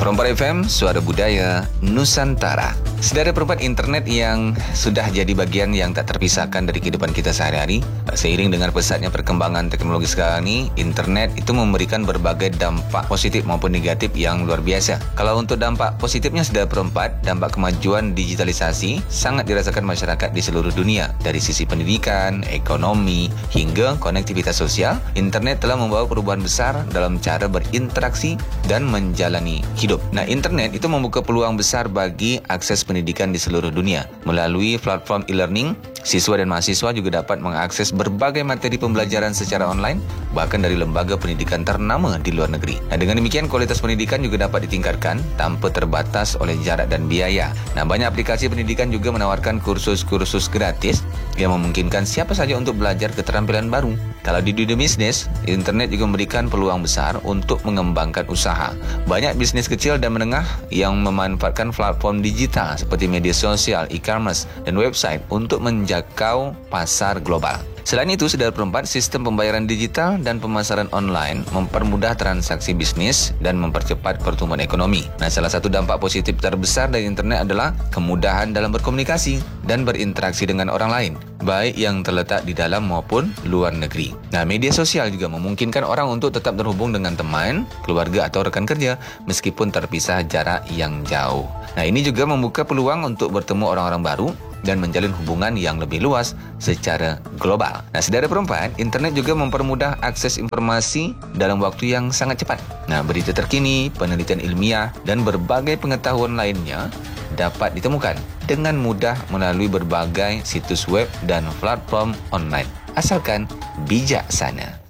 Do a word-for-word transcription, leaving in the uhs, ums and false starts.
Perempat F M, Suara Budaya Nusantara. Saudara perempat, internet yang sudah jadi bagian yang tak terpisahkan dari kehidupan kita sehari-hari. Seiring dengan pesatnya perkembangan teknologi sekarang ini, internet itu memberikan berbagai dampak positif maupun negatif yang luar biasa. Kalau untuk dampak positifnya, saudara perempat, dampak kemajuan digitalisasi sangat dirasakan masyarakat di seluruh dunia. Dari sisi pendidikan, ekonomi, hingga konektivitas sosial, internet telah membawa perubahan besar dalam cara berinteraksi dan menjalani hidup. Nah, internet itu membuka peluang besar bagi akses pendidikan di seluruh dunia. Melalui platform e-learning, siswa dan mahasiswa juga dapat mengakses berbagai materi pembelajaran secara online, bahkan dari lembaga pendidikan ternama di luar negeri. Nah, dengan demikian kualitas pendidikan juga dapat ditingkatkan tanpa terbatas oleh jarak dan biaya. Nah, banyak aplikasi pendidikan juga menawarkan kursus-kursus gratis yang memungkinkan siapa saja untuk belajar keterampilan baru. Kalau di dunia bisnis, internet juga memberikan peluang besar untuk mengembangkan usaha. Banyak bisnis kecil dan menengah yang memanfaatkan platform digital seperti media sosial, e-commerce, dan website untuk menjangkau pasar global. Selain itu, saudara perempat, sistem pembayaran digital dan pemasaran online mempermudah transaksi bisnis dan mempercepat pertumbuhan ekonomi. Nah, salah satu dampak positif terbesar dari internet adalah kemudahan dalam berkomunikasi dan berinteraksi dengan orang lain, baik yang terletak di dalam maupun luar negeri. Nah, media sosial juga memungkinkan orang untuk tetap terhubung dengan teman, keluarga atau rekan kerja meskipun terpisah jarak yang jauh. Nah, ini juga membuka peluang untuk bertemu orang-orang baru dan menjalin hubungan yang lebih luas secara global. Nah, saudara perempat, internet juga mempermudah akses informasi dalam waktu yang sangat cepat. Nah, berita terkini, penelitian ilmiah, dan berbagai pengetahuan lainnya dapat ditemukan dengan mudah melalui berbagai situs web dan platform online, asalkan bijaksana.